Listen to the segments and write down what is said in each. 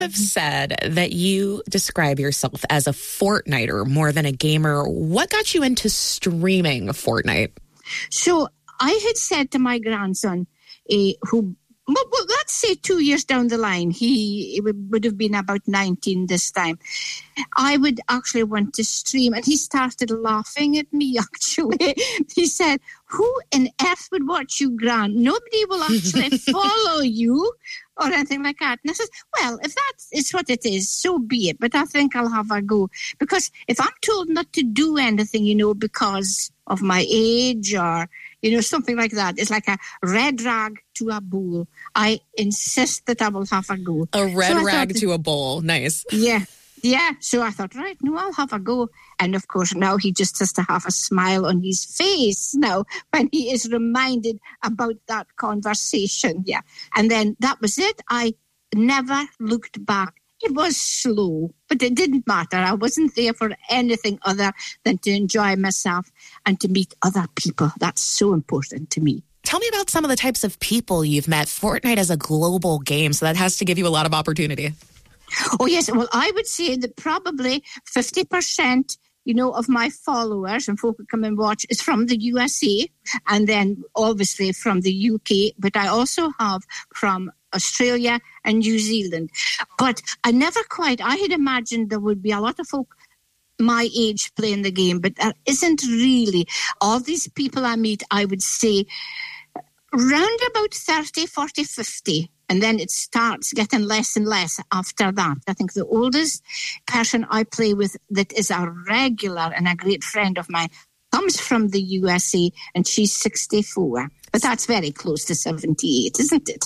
have said that you describe yourself as a Fortniter more than a gamer. What got you into streaming Fortnite? So I had said to my grandson, well, let's say 2 years down the line, he would have been about 19 this time, I would actually want to stream. And he started laughing at me, actually. He said, who on earth would watch you, Gran? Nobody will actually follow you or anything like that. And I said, well, if that is what it is, so be it. But I think I'll have a go. Because if I'm told not to do anything, because of my age or, something like that, it's like a red rag to a bull. I insist that I will have a go. A red rag to a bull. Nice. Yeah. So I thought, right, no, I'll have a go. And of course, now he just has to have a smile on his face now when he is reminded about that conversation. Yeah. And then that was it. I never looked back. It was slow, but it didn't matter. I wasn't there for anything other than to enjoy myself and to meet other people. That's so important to me. Tell me about some of the types of people you've met. Fortnite is a global game, so that has to give you a lot of opportunity. Oh, yes. Well, I would say that probably 50%, of my followers and folk who come and watch is from the USA and then obviously from the UK. But I also have from Australia and New Zealand. But I had imagined there would be a lot of folk my age playing the game, but there isn't really. All these people I meet, I would say, round about 30, 40, 50. And then it starts getting less and less after that. I think the oldest person I play with that is a regular and a great friend of mine comes from the USA, and she's 64. But that's very close to 78, isn't it?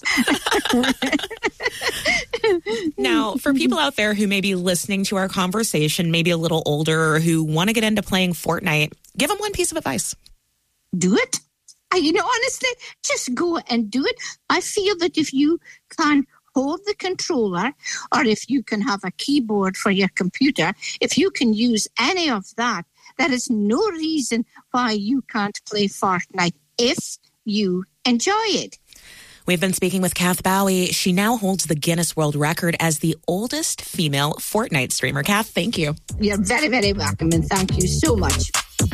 Now, for people out there who may be listening to our conversation, maybe a little older, or who want to get into playing Fortnite, give them one piece of advice. Do it. Honestly, just go and do it. I feel that if you can hold the controller or if you can have a keyboard for your computer, if you can use any of that, there is no reason why you can't play Fortnite if you enjoy it. We've been speaking with Kath Bowie. She now holds the Guinness World Record as the oldest female Fortnite streamer. Kath, thank you. You're very, very welcome, and thank you so much.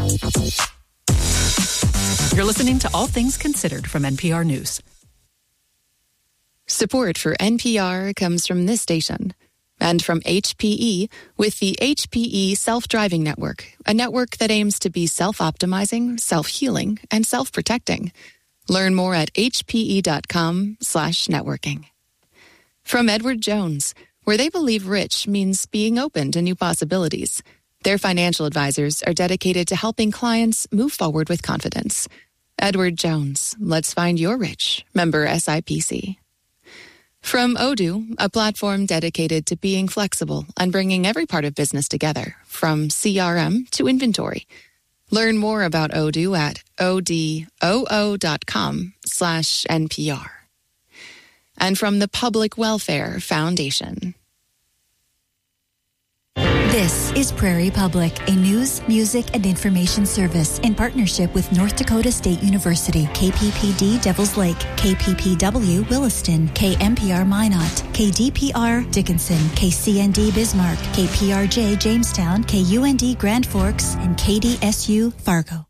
You're listening to All Things Considered from NPR News. Support for NPR comes from this station and from HPE with the HPE Self-Driving Network, a network that aims to be self-optimizing, self-healing, and self-protecting. Learn more at hpe.com/networking. From Edward Jones, where they believe rich means being open to new possibilities. Their financial advisors are dedicated to helping clients move forward with confidence. Edward Jones, let's find your rich. Member SIPC. From Odoo, a platform dedicated to being flexible and bringing every part of business together, from CRM to inventory. Learn more about Odoo at odoo.com/NPR. And from the Public Welfare Foundation. This is Prairie Public, a news, music, and information service in partnership with North Dakota State University, KPPD Devils Lake, KPPW Williston, KMPR Minot, KDPR Dickinson, KCND Bismarck, KPRJ Jamestown, KUND Grand Forks, and KDSU Fargo.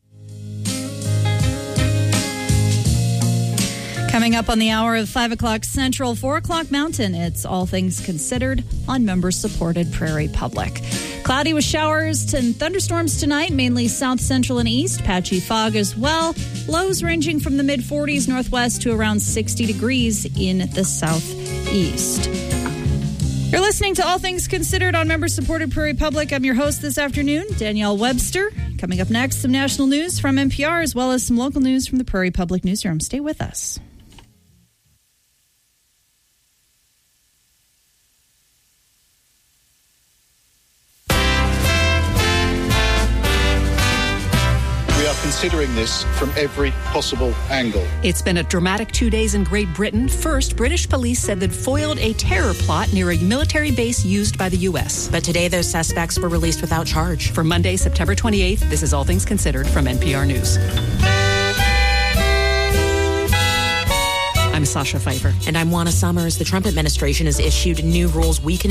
Coming up on the hour of 5 o'clock Central, 4 o'clock Mountain, it's All Things Considered on member-supported Prairie Public. Cloudy with showers and thunderstorms tonight, mainly south, central, and east. Patchy fog as well. Lows ranging from the mid-40s northwest to around 60 degrees in the southeast. You're listening to All Things Considered on member-supported Prairie Public. I'm your host this afternoon, Danielle Webster. Coming up next, some national news from NPR as well as some local news from the Prairie Public Newsroom. Stay with us. Considering this from every possible angle. It's been a dramatic 2 days in Great Britain. First, British police said they'd foiled a terror plot near a military base used by the U.S. But today, those suspects were released without charge. For Monday, September 28th, this is All Things Considered from NPR News. I'm I'm Sasha Pfeiffer. And I'm Juana Summers. The Trump administration has issued new rules weakening